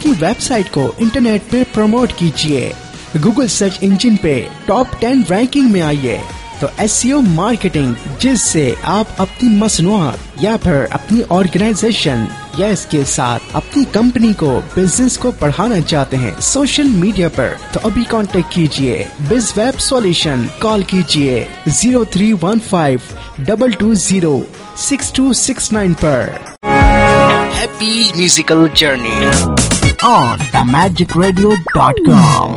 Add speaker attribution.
Speaker 1: अपनी वेबसाइट को इंटरनेट पे प्रमोट कीजिए, गूगल सर्च इंजन पे टॉप 10 रैंकिंग में आइए। तो एसईओ मार्केटिंग, जिससे आप अपनी मसनूआत या फिर अपनी ऑर्गेनाइजेशन या इसके साथ अपनी कंपनी को, बिजनेस को बढ़ाना चाहते हैं सोशल मीडिया पर, तो अभी कांटेक्ट कीजिए BizWeb सॉल्यूशन। कॉल कीजिए 0315-220-6269 पर। Happy musical journey on themagicradio.com।